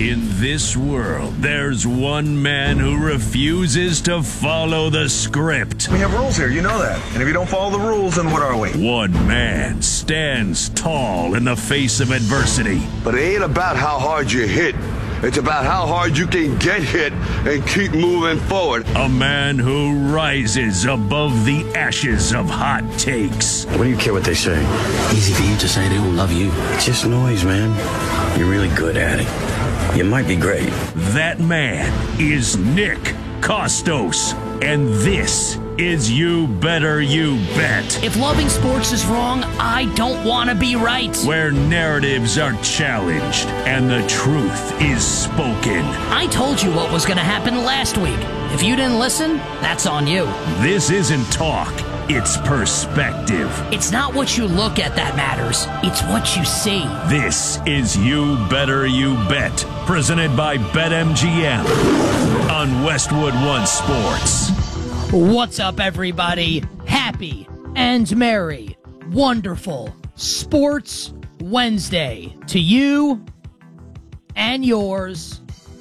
In this world, there's one man who refuses to follow the script. We have rules here, you know that. And if you don't follow the rules, then what are we? One man stands tall in the face of adversity. But it ain't about how hard you hit. It's about how hard you can get hit and keep moving forward. A man who rises above the ashes of hot takes. What do you care what they say? Easy for you to say they don't love you. It's just noise, man. You're really good at it. You might be great. That man is Nick Kostos. And this is You Better You Bet. If loving sports is wrong, I don't want to be right. Where narratives are challenged and the truth is spoken. I told you what was going to happen last week. If you didn't listen, that's on you. This isn't talk, it's perspective. It's not what you look at that matters. It's what you see. This is You Better You Bet, presented by BetMGM on Westwood One Sports. What's up, everybody? Happy and merry, wonderful Sports Wednesday to you and yours.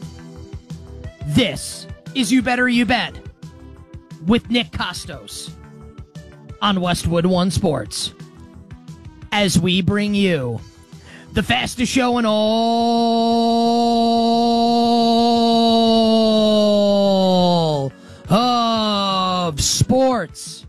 This is You Better You Bet with Nick Kostos on Westwood One Sports, as we bring you the fastest show in all of sports.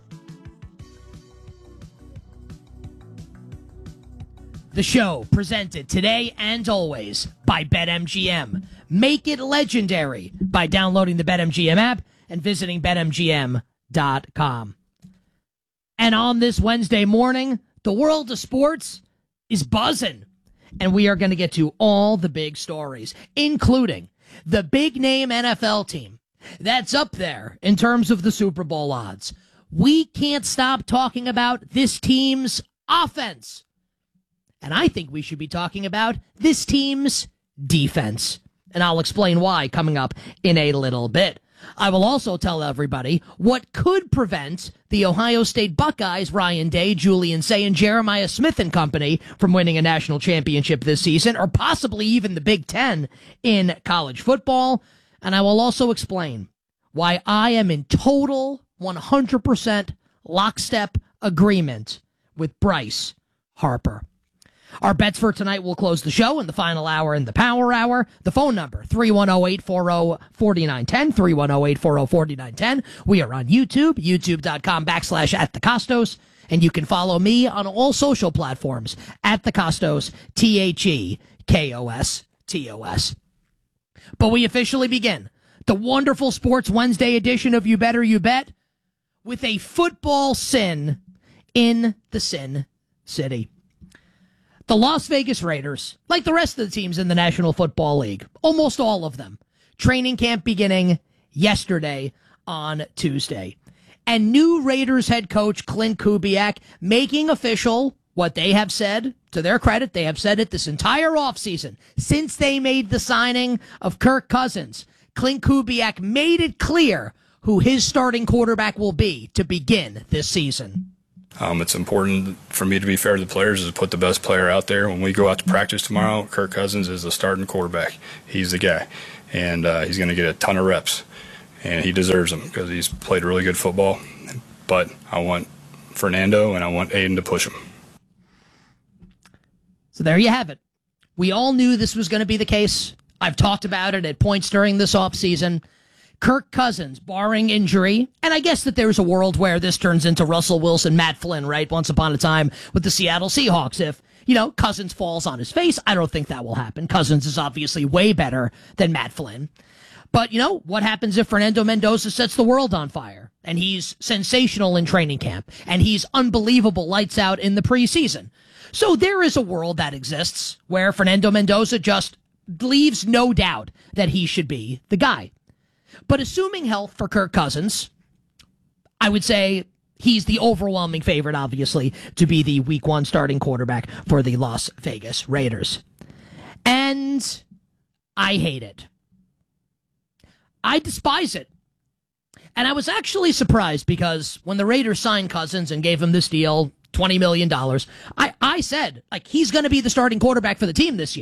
The show presented today and always by BetMGM. Make it legendary by downloading the BetMGM app and visiting BetMGM.com. And on this Wednesday morning, the world of sports is buzzing. And we are going to get to all the big stories, including the big name NFL team that's up there in terms of the Super Bowl odds. We can't stop talking about this team's offense. And I think we should be talking about this team's defense. And I'll explain why coming up in a little bit. I will also tell everybody what could prevent the Ohio State Buckeyes, Ryan Day, Julian Say, and Jeremiah Smith and company from winning a national championship this season, or possibly even the Big Ten in college football. And I will also explain why I am in total 100% lockstep agreement with Bryce Harper. Our bets for tonight will close the show in the final hour in the Power Hour. The phone number, 310-840-4910, 310-840-4910. We are on YouTube, youtube.com/@thekostos. And you can follow me on all social platforms, @thekostos, TheKostos. But we officially begin the wonderful Sports Wednesday edition of You Better You Bet with a football sin in the Sin City. The Las Vegas Raiders, like the rest of the teams in the National Football League, almost all of them, training camp beginning yesterday on Tuesday. And new Raiders head coach Clint Kubiak making official what they have said. To their credit, they have said it this entire offseason. Since they made the signing of Kirk Cousins, Clint Kubiak made it clear who his starting quarterback will be to begin this season. It's important for me to be fair to the players is to put the best player out there. When we go out to practice tomorrow, Kirk Cousins is the starting quarterback. He's the guy, and he's going to get a ton of reps, and he deserves them because he's played really good football. But I want Fernando and I want Aiden to push him. So there you have it. We all knew this was going to be the case. I've talked about it at points during this offseason. Kirk Cousins, barring injury, and I guess that there's a world where this turns into Russell Wilson, Matt Flynn, right? Once upon a time with the Seattle Seahawks. If, Cousins falls on his face, I don't think that will happen. Cousins is obviously way better than Matt Flynn. But, what happens if Fernando Mendoza sets the world on fire? And he's sensational in training camp, and he's unbelievable lights out in the preseason. So there is a world that exists where Fernando Mendoza just leaves no doubt that he should be the guy. But assuming health for Kirk Cousins, I would say he's the overwhelming favorite, obviously, to be the Week 1 starting quarterback for the Las Vegas Raiders. And I hate it. I despise it. And I was actually surprised because when the Raiders signed Cousins and gave him this deal, $20 million, I said, he's going to be the starting quarterback for the team this year.